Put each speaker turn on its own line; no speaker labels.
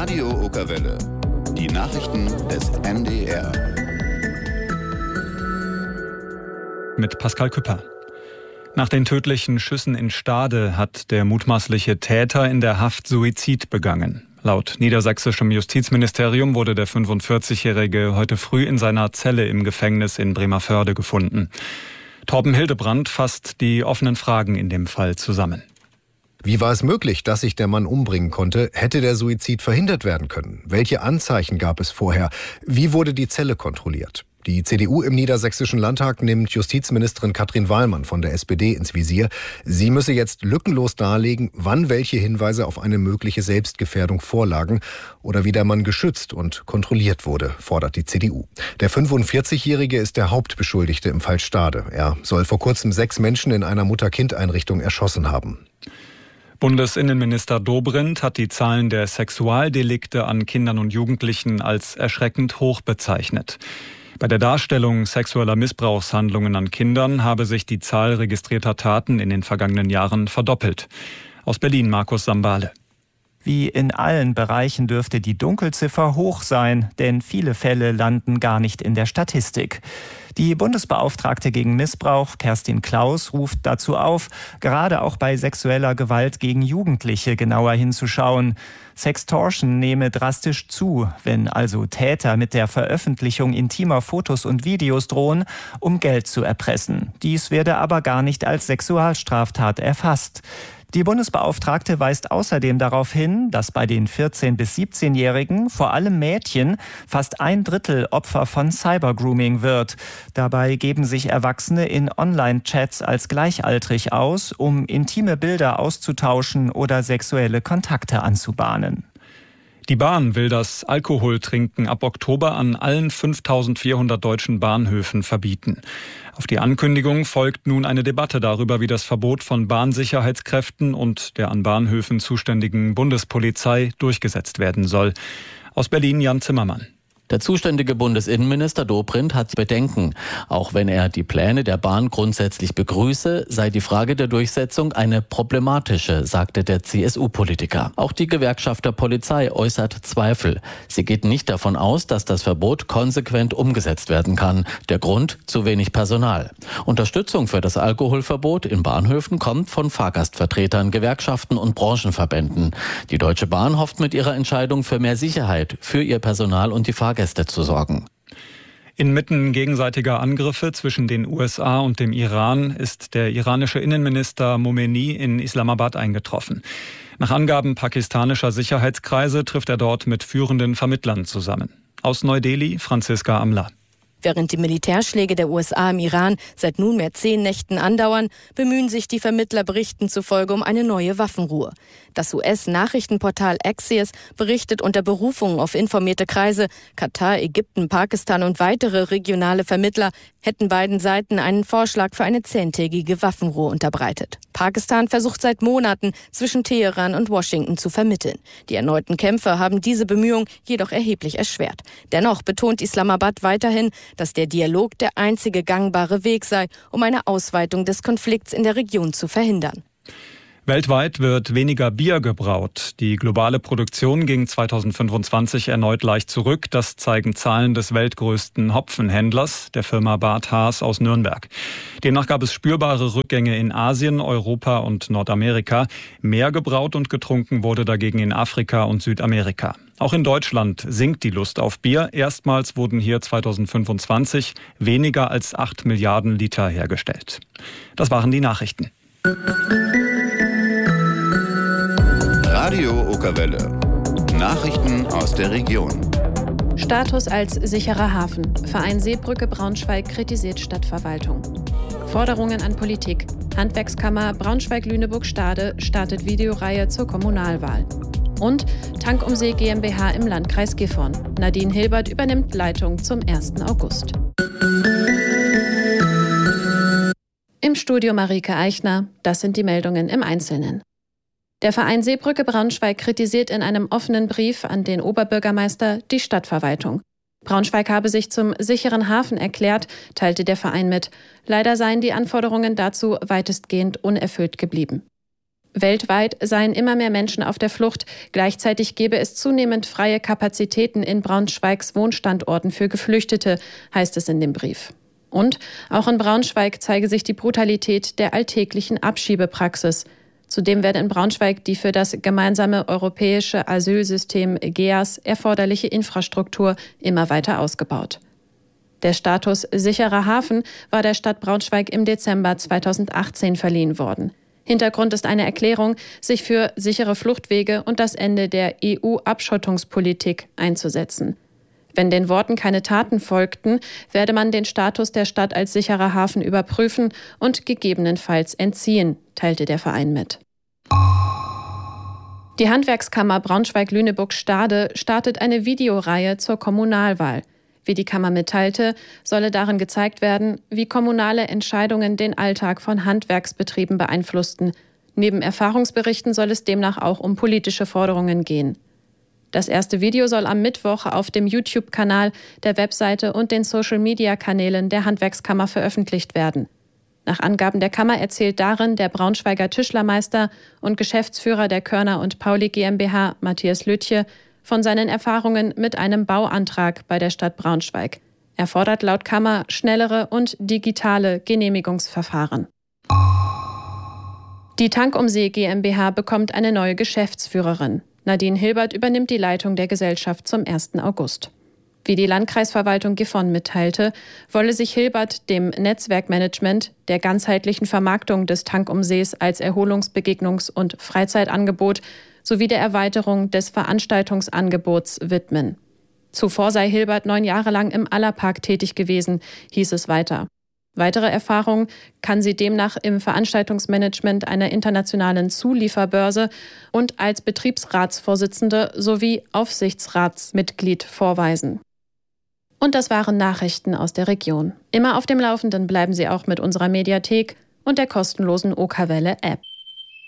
Radio Okerwelle. Die Nachrichten des NDR.
Mit Pascal Küpper. Nach den tödlichen Schüssen in Stade hat der mutmaßliche Täter in der Haft Suizid begangen. Laut niedersächsischem Justizministerium wurde der 45-Jährige heute früh in seiner Zelle im Gefängnis in Bremervörde gefunden. Torben Hildebrand fasst die offenen Fragen in dem Fall zusammen.
Wie war es möglich, dass sich der Mann umbringen konnte? Hätte der Suizid verhindert werden können? Welche Anzeichen gab es vorher? Wie wurde die Zelle kontrolliert? Die CDU im Niedersächsischen Landtag nimmt Justizministerin Katrin Wallmann von der SPD ins Visier. Sie müsse jetzt lückenlos darlegen, wann welche Hinweise auf eine mögliche Selbstgefährdung vorlagen oder wie der Mann geschützt und kontrolliert wurde, fordert die CDU. Der 45-Jährige ist der Hauptbeschuldigte im Fall Stade. Er soll vor kurzem 6 Menschen in einer Mutter-Kind-Einrichtung erschossen haben.
Bundesinnenminister Dobrindt hat die Zahlen der Sexualdelikte an Kindern und Jugendlichen als erschreckend hoch bezeichnet. Bei der Darstellung sexueller Missbrauchshandlungen an Kindern habe sich die Zahl registrierter Taten in den vergangenen Jahren verdoppelt. Aus Berlin Markus Sambale.
Wie in allen Bereichen dürfte die Dunkelziffer hoch sein, denn viele Fälle landen gar nicht in der Statistik. Die Bundesbeauftragte gegen Missbrauch, Kerstin Klaus, ruft dazu auf, gerade auch bei sexueller Gewalt gegen Jugendliche genauer hinzuschauen. Sextortion nehme drastisch zu, wenn also Täter mit der Veröffentlichung intimer Fotos und Videos drohen, um Geld zu erpressen. Dies werde aber gar nicht als Sexualstraftat erfasst. Die Bundesbeauftragte weist außerdem darauf hin, dass bei den 14- bis 17-Jährigen, vor allem Mädchen, fast 1/3 Opfer von Cybergrooming wird. Dabei geben sich Erwachsene in Online-Chats als gleichaltrig aus, um intime Bilder auszutauschen oder sexuelle Kontakte anzubahnen.
Die Bahn will das Alkoholtrinken ab Oktober an allen 5.400 deutschen Bahnhöfen verbieten. Auf die Ankündigung folgt nun eine Debatte darüber, wie das Verbot von Bahnsicherheitskräften und der an Bahnhöfen zuständigen Bundespolizei durchgesetzt werden soll. Aus Berlin Jan Zimmermann.
Der zuständige Bundesinnenminister Dobrindt hat Bedenken. Auch wenn er die Pläne der Bahn grundsätzlich begrüße, sei die Frage der Durchsetzung eine problematische, sagte der CSU-Politiker. Auch die Gewerkschaft der Polizei äußert Zweifel. Sie geht nicht davon aus, dass das Verbot konsequent umgesetzt werden kann. Der Grund: zu wenig Personal. Unterstützung für das Alkoholverbot in Bahnhöfen kommt von Fahrgastvertretern, Gewerkschaften und Branchenverbänden. Die Deutsche Bahn hofft mit ihrer Entscheidung für mehr Sicherheit für ihr Personal und die Fahrgäste zu sorgen.
Inmitten gegenseitiger Angriffe zwischen den USA und dem Iran ist der iranische Innenminister Momeni in Islamabad eingetroffen. Nach Angaben pakistanischer Sicherheitskreise trifft er dort mit führenden Vermittlern zusammen. Aus Neu-Delhi Franziska Amla.
Während die Militärschläge der USA im Iran seit nunmehr 10 Nächten andauern, bemühen sich die Vermittlerberichten zufolge um eine neue Waffenruhe. Das US-Nachrichtenportal Axios berichtet unter Berufung auf informierte Kreise, Katar, Ägypten, Pakistan und weitere regionale Vermittler hätten beiden Seiten einen Vorschlag für eine 10-tägige Waffenruhe unterbreitet. Pakistan versucht seit Monaten, zwischen Teheran und Washington zu vermitteln. Die erneuten Kämpfe haben diese Bemühungen jedoch erheblich erschwert. Dennoch betont Islamabad weiterhin, dass der Dialog der einzige gangbare Weg sei, um eine Ausweitung des Konflikts in der Region zu verhindern.
Weltweit wird weniger Bier gebraut. Die globale Produktion ging 2025 erneut leicht zurück. Das zeigen Zahlen des weltgrößten Hopfenhändlers, der Firma Bart Haas aus Nürnberg. Demnach gab es spürbare Rückgänge in Asien, Europa und Nordamerika. Mehr gebraut und getrunken wurde dagegen in Afrika und Südamerika. Auch in Deutschland sinkt die Lust auf Bier. Erstmals wurden hier 2025 weniger als 8 Milliarden Liter hergestellt. Das waren die Nachrichten.
Radio Okerwelle. Nachrichten aus der Region.
Status als sicherer Hafen. Verein Seebrücke Braunschweig kritisiert Stadtverwaltung. Forderungen an Politik. Handwerkskammer Braunschweig-Lüneburg-Stade startet Videoreihe zur Kommunalwahl. Und Tank um See GmbH im Landkreis Gifhorn. Nadine Hilbert übernimmt Leitung zum 1. August. Im Studio Marike Eichner. Das sind die Meldungen im Einzelnen. Der Verein Seebrücke Braunschweig kritisiert in einem offenen Brief an den Oberbürgermeister die Stadtverwaltung. Braunschweig habe sich zum sicheren Hafen erklärt, teilte der Verein mit. Leider seien die Anforderungen dazu weitestgehend unerfüllt geblieben. Weltweit seien immer mehr Menschen auf der Flucht. Gleichzeitig gebe es zunehmend freie Kapazitäten in Braunschweigs Wohnstandorten für Geflüchtete, heißt es in dem Brief. Und auch in Braunschweig zeige sich die Brutalität der alltäglichen Abschiebepraxis. Zudem werde in Braunschweig die für das gemeinsame europäische Asylsystem EGEAS erforderliche Infrastruktur immer weiter ausgebaut. Der Status sicherer Hafen war der Stadt Braunschweig im Dezember 2018 verliehen worden. Hintergrund ist eine Erklärung, sich für sichere Fluchtwege und das Ende der EU-Abschottungspolitik einzusetzen. Wenn den Worten keine Taten folgten, werde man den Status der Stadt als sicherer Hafen überprüfen und gegebenenfalls entziehen, teilte der Verein mit. Die Handwerkskammer Braunschweig-Lüneburg-Stade startet eine Videoreihe zur Kommunalwahl. Wie die Kammer mitteilte, solle darin gezeigt werden, wie kommunale Entscheidungen den Alltag von Handwerksbetrieben beeinflussten. Neben Erfahrungsberichten soll es demnach auch um politische Forderungen gehen. Das erste Video soll am Mittwoch auf dem YouTube-Kanal, der Webseite und den Social-Media-Kanälen der Handwerkskammer veröffentlicht werden. Nach Angaben der Kammer erzählt darin der Braunschweiger Tischlermeister und Geschäftsführer der Körner und Pauli GmbH, Matthias Lütje, von seinen Erfahrungen mit einem Bauantrag bei der Stadt Braunschweig. Er fordert laut Kammer schnellere und digitale Genehmigungsverfahren. Die Tankumsee GmbH bekommt eine neue Geschäftsführerin. Nadine Hilbert übernimmt die Leitung der Gesellschaft zum 1. August. Wie die Landkreisverwaltung Gifhorn mitteilte, wolle sich Hilbert dem Netzwerkmanagement, der ganzheitlichen Vermarktung des Tankumsees als Erholungs-, Begegnungs- und Freizeitangebot sowie der Erweiterung des Veranstaltungsangebots widmen. Zuvor sei Hilbert 9 Jahre lang im Allerpark tätig gewesen, hieß es weiter. Weitere Erfahrung kann sie demnach im Veranstaltungsmanagement einer internationalen Zulieferbörse und als Betriebsratsvorsitzende sowie Aufsichtsratsmitglied vorweisen. Und das waren Nachrichten aus der Region. Immer auf dem Laufenden bleiben Sie auch mit unserer Mediathek und der kostenlosen OK Welle App.